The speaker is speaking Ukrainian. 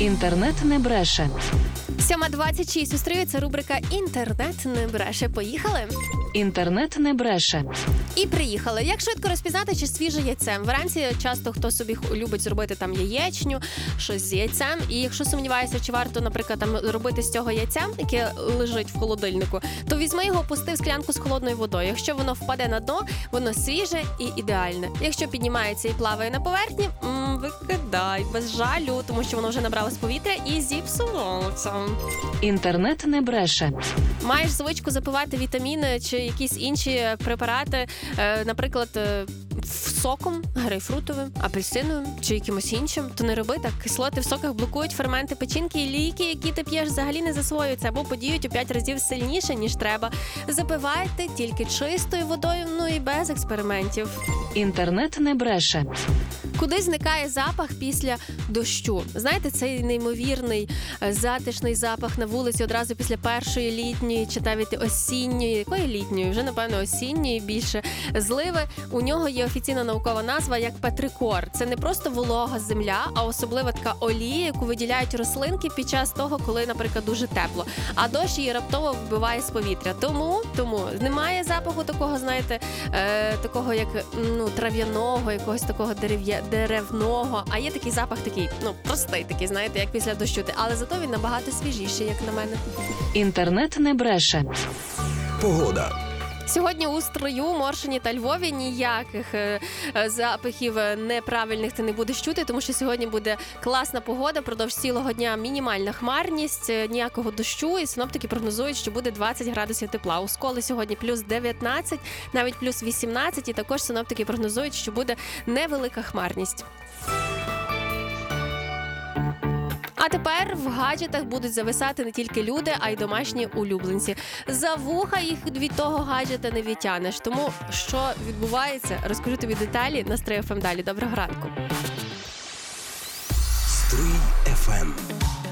Інтернет не бреше. 7:26 у стрію. Це рубрика «Інтернет не бреше». Поїхали? Інтернет не бреше. І приїхали. Як швидко розпізнати, чи свіже яйце? Вранці часто хто собі любить зробити там яєчню, щось з яйцем. І якщо сумніваєшся, чи варто, наприклад, там робити з цього яйця, яке лежить в холодильнику, то візьми його, пусти в склянку з холодною водою. Якщо воно впаде на дно, воно свіже і ідеальне. Якщо піднімається і плаває на поверхні, викидай без жалю, тому що воно вже набралось повітря і зіпсувалося. Інтернет не бреше. Маєш звичку запивати вітаміни чи якісь інші препарати, наприклад, соком грейпфрутовим, апельсиновим чи якимось іншим, то не роби так. Кислоти в соках блокують ферменти печінки, і ліки, які ти п'єш, взагалі не засвоюються або подіють у 5 разів сильніше, ніж треба. Запивайте тільки чистою водою, і без експериментів. Інтернет не бреше. Куди зникає запах після дощу? Знаєте, цей неймовірний затишний запах на вулиці одразу після першої літньої чи навіть осінньої, якої літньої? Вже, напевно, осінньої більше зливи. У нього є офіційна наукова назва як петрикор. Це не просто волога земля, а особлива така олія, яку виділяють рослинки під час того, коли, наприклад, дуже тепло. А дощ її раптово вбиває з повітря. Тому немає запаху такого, знаєте, такого як трав'яного, якогось такого деревного, а є такий запах такий, простий такий, знаєте, як після дощу, але зато він набагато свіжіший, як на мене. Інтернет не бреше. Погода. Сьогодні у Стрию, Моршині та Львові ніяких запахів неправильних ти не будеш чути, тому що сьогодні буде класна погода, продовж цілого дня мінімальна хмарність, ніякого дощу, і синоптики прогнозують, що буде 20 градусів тепла. У Сколі сьогодні плюс 19, навіть плюс 18, і також синоптики прогнозують, що буде невелика хмарність. А тепер в гаджетах будуть зависати не тільки люди, а й домашні улюбленці. За вуха їх від того гаджета не відтянеш. Тому що відбувається, розкажу тобі деталі на Стрий ФМ далі. Доброго ранку. Стрий ФМ.